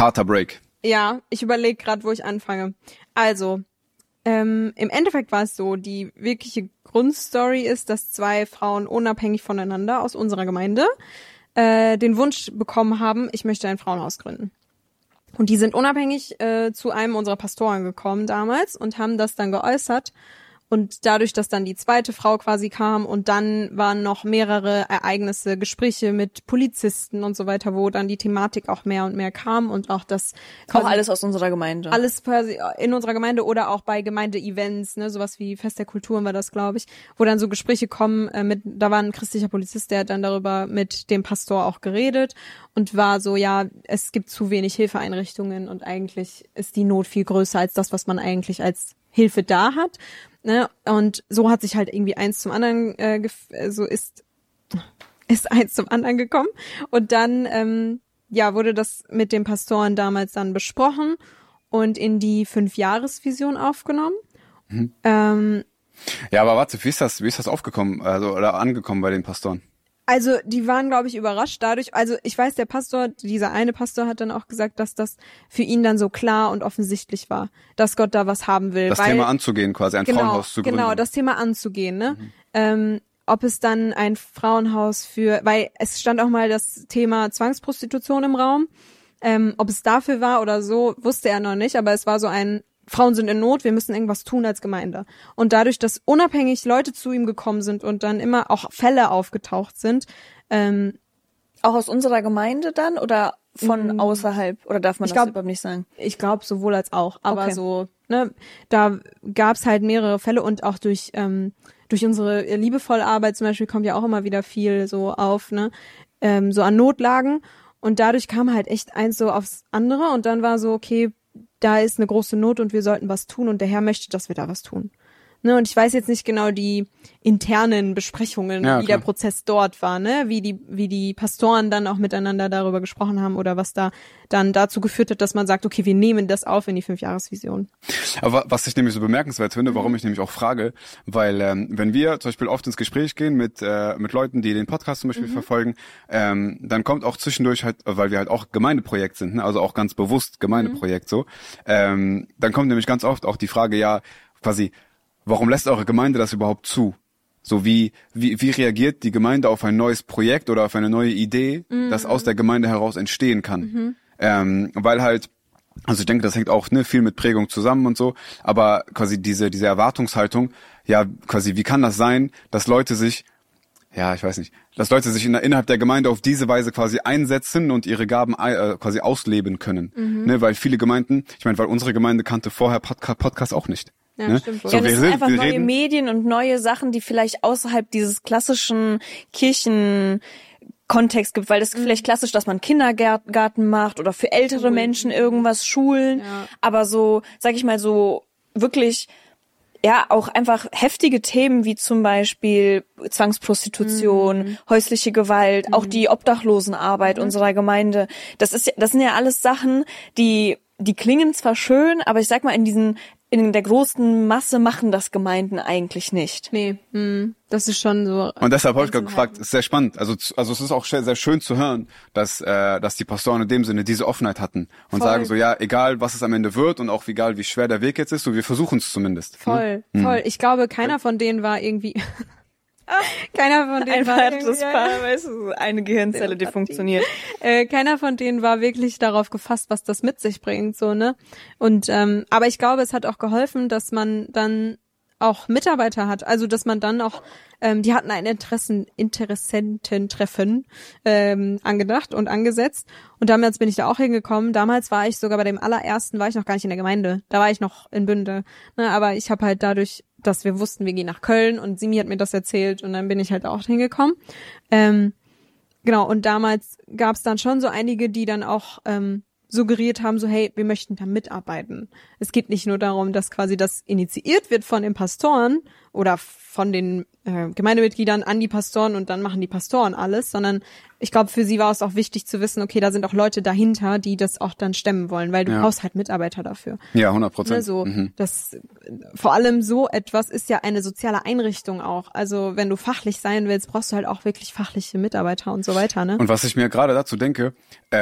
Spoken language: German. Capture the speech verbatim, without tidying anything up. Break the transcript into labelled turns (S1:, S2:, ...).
S1: Harter Break.
S2: Ja, ich überlege gerade, wo ich anfange. Also, ähm, im Endeffekt war es so, die wirkliche Grundstory ist, dass zwei Frauen unabhängig voneinander aus unserer Gemeinde äh, den Wunsch bekommen haben, ich möchte ein Frauenhaus gründen. Und die sind unabhängig äh, zu einem unserer Pastoren gekommen damals und haben das dann geäußert. Und dadurch, dass dann die zweite Frau quasi kam und dann waren noch mehrere Ereignisse, Gespräche mit Polizisten und so weiter, wo dann die Thematik auch mehr und mehr kam und auch das
S3: auch alles aus unserer Gemeinde.
S2: Alles quasi in unserer Gemeinde oder auch bei Gemeindeevents, ne, sowas wie Fest der Kulturen war das, glaube ich, wo dann so Gespräche kommen äh, mit, da war ein christlicher Polizist, der hat dann darüber mit dem Pastor auch geredet und war so, ja, es gibt zu wenig Hilfeeinrichtungen und eigentlich ist die Not viel größer als das, was man eigentlich als Hilfe da hat. Ne? Und so hat sich halt irgendwie eins zum anderen, äh, gef- so ist ist eins zum anderen gekommen. Und dann ähm, ja wurde das mit den Pastoren damals dann besprochen und in die Fünfjahresvision aufgenommen.
S1: Mhm.
S2: Ähm,
S1: ja, aber warte, wie ist das, wie ist das aufgekommen, also oder angekommen bei den Pastoren?
S2: Also die waren, glaube ich, überrascht dadurch. Also ich weiß, der Pastor, dieser eine Pastor hat dann auch gesagt, dass das für ihn dann so klar und offensichtlich war, dass Gott da was haben will.
S1: Das
S2: weil,
S1: Thema anzugehen, quasi ein
S2: genau,
S1: Frauenhaus zu gründen.
S2: Genau, das Thema anzugehen, ne?
S1: Mhm.
S2: Ähm, ob es dann ein Frauenhaus für, weil es stand auch mal das Thema Zwangsprostitution im Raum. Ähm, ob es dafür war oder so, wusste er noch nicht, aber es war so ein Frauen sind in Not, wir müssen irgendwas tun als Gemeinde. Und dadurch, dass unabhängig Leute zu ihm gekommen sind und dann immer auch Fälle aufgetaucht sind. Ähm,
S3: auch aus unserer Gemeinde dann oder von außerhalb? Oder darf man das
S2: glaub,
S3: überhaupt nicht sagen?
S2: Ich glaube sowohl als auch. Aber
S3: okay.
S2: so, ne, da gab's halt mehrere Fälle und auch durch ähm, durch unsere liebevolle Arbeit zum Beispiel kommt ja auch immer wieder viel so auf, ne, ähm, so an Notlagen. Und dadurch kam halt echt eins so aufs andere und dann war so, okay, da ist eine große Not und wir sollten was tun und der Herr möchte, dass wir da was tun. Ne, und ich weiß jetzt nicht genau die internen Besprechungen,
S1: ja,
S2: wie
S1: klar.
S2: der Prozess dort war, ne, wie die wie die Pastoren dann auch miteinander darüber gesprochen haben oder was da dann dazu geführt hat, dass man sagt, okay, wir nehmen das auf in die Fünfjahresvision.
S1: Aber was ich nämlich so bemerkenswert finde, warum ich nämlich auch frage, weil ähm, wenn wir zum Beispiel oft ins Gespräch gehen mit äh, mit Leuten, die den Podcast zum Beispiel mhm. verfolgen, ähm, dann kommt auch zwischendurch halt, weil wir halt auch Gemeindeprojekt sind, ne, also auch ganz bewusst Gemeindeprojekt mhm. so, ähm, dann kommt nämlich ganz oft auch die Frage, ja, quasi, warum lässt eure Gemeinde das überhaupt zu? So wie, wie, wie reagiert die Gemeinde auf ein neues Projekt oder auf eine neue Idee, mhm. das aus der Gemeinde heraus entstehen kann? Mhm. Ähm, weil halt, also ich denke, das hängt auch ne, viel mit Prägung zusammen und so, aber quasi diese, diese Erwartungshaltung, ja, quasi, wie kann das sein, dass Leute sich, ja, ich weiß nicht, dass Leute sich in, innerhalb der Gemeinde auf diese Weise quasi einsetzen und ihre Gaben äh, quasi ausleben können? Mhm. Ne, weil viele Gemeinden, ich meine, weil unsere Gemeinde kannte vorher Podca- Podcast auch nicht.
S2: Ja,
S1: ne?
S2: stimmt.
S1: So,
S3: ja, das
S1: wir
S3: sind
S1: sind,
S3: einfach
S1: wir
S3: neue
S1: reden,
S3: Medien und neue Sachen, die vielleicht außerhalb dieses klassischen Kirchenkontext gibt, weil das ist mhm. vielleicht klassisch, dass man Kindergarten macht oder für ältere mhm. Menschen irgendwas, Schulen,
S2: ja.
S3: aber so, sag ich mal, so wirklich, ja, auch einfach heftige Themen wie zum Beispiel Zwangsprostitution, mhm. häusliche Gewalt, mhm. auch die Obdachlosenarbeit mhm. unserer Gemeinde. Das ist, das sind ja alles Sachen, die, die klingen zwar schön, aber ich sag mal, in diesen, in der großen Masse machen das Gemeinden eigentlich nicht.
S2: Nee, mh, das ist schon so.
S1: Und deshalb habe ich gerade gefragt, ist sehr spannend. Also, also es ist auch sehr, sehr schön zu hören, dass, äh, dass die Pastoren in dem Sinne diese Offenheit hatten und
S2: voll.
S1: sagen so, ja, egal was es am Ende wird und auch egal wie schwer der Weg jetzt ist, so wir versuchen es zumindest.
S2: Voll,
S1: ne?
S2: voll.
S1: Mhm.
S2: Ich glaube, keiner von denen war irgendwie. Keiner von denen
S3: Einfach
S2: war
S3: das
S2: ja,
S3: Paar, weißt du, eine Gehirnzelle, die funktioniert.
S2: Äh, keiner von denen war wirklich darauf gefasst, was das mit sich bringt, so, ne? Und ähm, aber ich glaube, es hat auch geholfen, dass man dann auch Mitarbeiter hat, also dass man dann auch, ähm, die hatten ein Interessen, Interessententreffen ähm, angedacht und angesetzt und damals bin ich da auch hingekommen. Damals war ich sogar bei dem allerersten, war ich noch gar nicht in der Gemeinde, da war ich noch in Bünde, ne? Aber ich habe halt dadurch, dass wir wussten, wir gehen nach Köln und Simi hat mir das erzählt und dann bin ich halt auch hingekommen. Ähm, genau, und damals gab es dann schon so einige, die dann auch ähm, suggeriert haben, so hey, wir möchten da mitarbeiten. Es geht nicht nur darum, dass quasi das initiiert wird von den Pastoren oder von den äh, Gemeindemitgliedern an die Pastoren und dann machen die Pastoren alles, sondern ich glaube, für sie war es auch wichtig zu wissen, okay, da sind auch Leute dahinter, die das auch dann stemmen wollen, weil du
S1: ja.
S2: brauchst halt Mitarbeiter dafür.
S1: Ja, hundert Prozent.
S2: Ne, so,
S1: mhm.
S2: das, vor allem so etwas ist ja eine soziale Einrichtung auch. Also wenn du fachlich sein willst, brauchst du halt auch wirklich fachliche Mitarbeiter und so weiter, ne?
S1: Und was ich mir gerade dazu denke,